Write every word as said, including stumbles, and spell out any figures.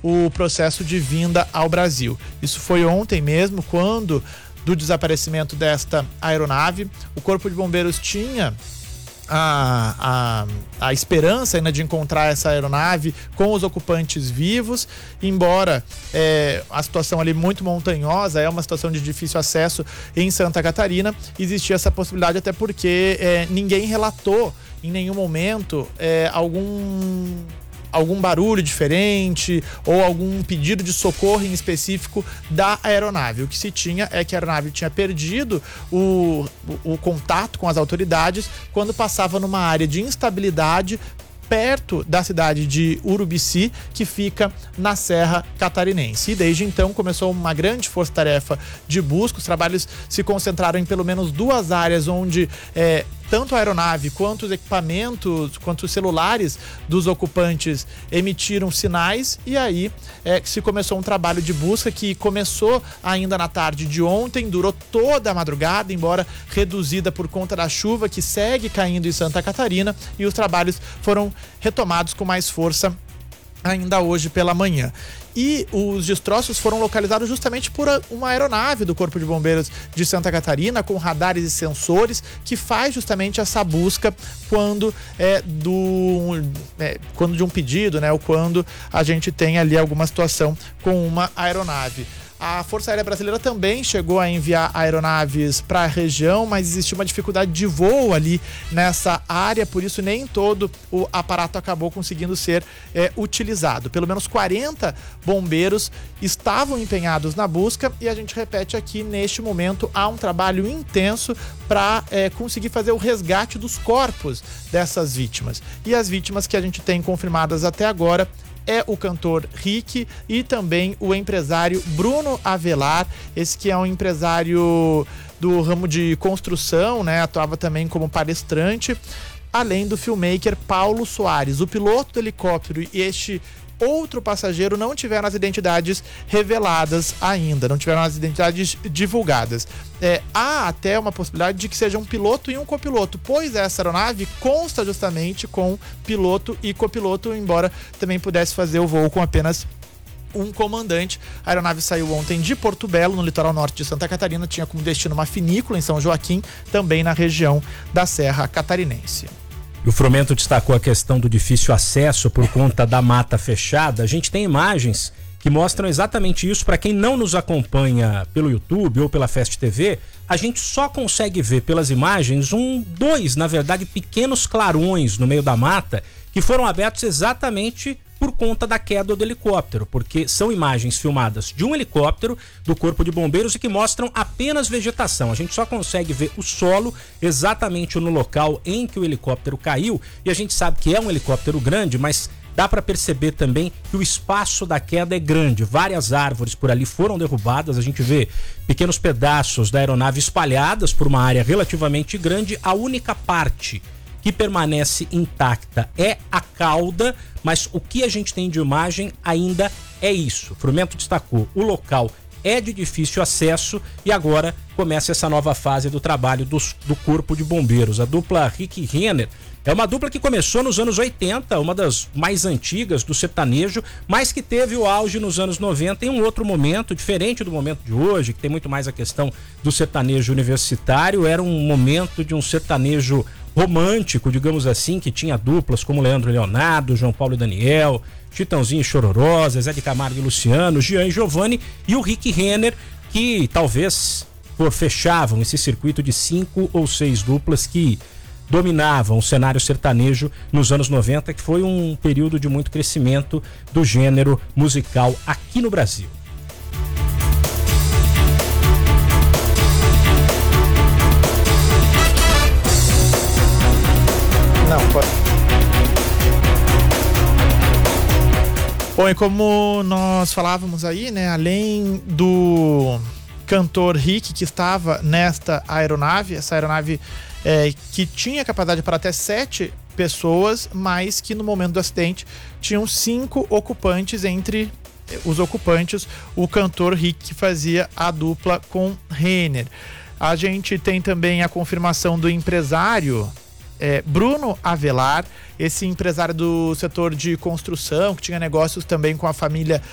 o processo de vinda ao Brasil. Isso foi ontem mesmo, quando do desaparecimento desta aeronave. O Corpo de Bombeiros tinha A, a, a esperança ainda de encontrar essa aeronave com os ocupantes vivos, embora é, a situação ali muito montanhosa, é uma situação de difícil acesso em Santa Catarina, existia essa possibilidade, até porque é, ninguém relatou em nenhum momento é, algum... algum barulho diferente ou algum pedido de socorro em específico da aeronave. O que se tinha é que a aeronave tinha perdido o, o, o contato com as autoridades quando passava numa área de instabilidade perto da cidade de Urubici, que fica na Serra Catarinense. E desde então começou uma grande força-tarefa de busca. Os trabalhos se concentraram em pelo menos duas áreas onde é, tanto a aeronave quanto os equipamentos, quanto os celulares dos ocupantes emitiram sinais, e aí é, se começou um trabalho de busca que começou ainda na tarde de ontem, durou toda a madrugada, embora reduzida por conta da chuva que segue caindo em Santa Catarina, e os trabalhos foram retomados com mais força ainda hoje pela manhã. E os destroços foram localizados justamente por uma aeronave do Corpo de Bombeiros de Santa Catarina, com radares e sensores, que faz justamente essa busca quando é do é, quando de um pedido, né, ou quando a gente tem ali alguma situação com uma aeronave. A Força Aérea Brasileira também chegou a enviar aeronaves para a região, mas existiu uma dificuldade de voo ali nessa área, por isso nem todo o aparato acabou conseguindo ser é, utilizado. Pelo menos quarenta bombeiros estavam empenhados na busca, e a gente repete aqui, neste momento há um trabalho intenso para é, conseguir fazer o resgate dos corpos dessas vítimas. E as vítimas que a gente tem confirmadas até agora é o cantor Rick e também o empresário Bruno Avelar, esse que é um empresário do ramo de construção, né? Atuava também como palestrante, além do filmmaker Paulo Soares. O piloto do helicóptero e este outro passageiro não tiveram as identidades reveladas ainda, não tiveram as identidades divulgadas. É, há até uma possibilidade de que seja um piloto e um copiloto, pois essa aeronave consta justamente com piloto e copiloto, embora também pudesse fazer o voo com apenas um comandante. A aeronave saiu ontem de Porto Belo, no litoral norte de Santa Catarina, tinha como destino uma finícula em São Joaquim, também na região da Serra Catarinense. O Frumento destacou a questão do difícil acesso por conta da mata fechada. A gente tem imagens que mostram exatamente isso. Para quem não nos acompanha pelo YouTube ou pela Fest T V, a gente só consegue ver pelas imagens um, dois, na verdade, pequenos clarões no meio da mata que foram abertos exatamente por conta da queda do helicóptero, porque são imagens filmadas de um helicóptero do Corpo de Bombeiros e que mostram apenas vegetação. A gente só consegue ver o solo exatamente no local em que o helicóptero caiu, e a gente sabe que é um helicóptero grande, mas dá para perceber também que o espaço da queda é grande. Várias árvores por ali foram derrubadas, a gente vê pequenos pedaços da aeronave espalhadas por uma área relativamente grande. A única parte que permanece intacta é a cauda, mas o que a gente tem de imagem ainda é isso. O Frumento destacou, o local é de difícil acesso e agora começa essa nova fase do trabalho dos, do Corpo de Bombeiros. A dupla Rick Renner é uma dupla que começou nos anos oitenta, uma das mais antigas do sertanejo, mas que teve o auge nos anos noventa em um outro momento, diferente do momento de hoje, que tem muito mais a questão do sertanejo universitário. Era um momento de um sertanejo romântico, digamos assim, que tinha duplas como Leandro e Leonardo, João Paulo e Daniel, Chitãozinho e Chororó, Zé de Camargo e Luciano, Jean e Giovanni, e o Rick Renner, que talvez por, fechavam esse circuito de cinco ou seis duplas que dominavam o cenário sertanejo nos anos noventa, que foi um período de muito crescimento do gênero musical aqui no Brasil. Não, pode. Bom, e como nós falávamos aí, né, além do cantor Rick, que estava nesta aeronave, essa aeronave é, que tinha capacidade para até sete pessoas, mas que no momento do acidente tinham cinco ocupantes. Entre os ocupantes, o cantor Rick, que fazia a dupla com Renner. A gente tem também a confirmação do empresário É, Bruno Avelar, esse empresário do setor de construção, que tinha negócios também com a família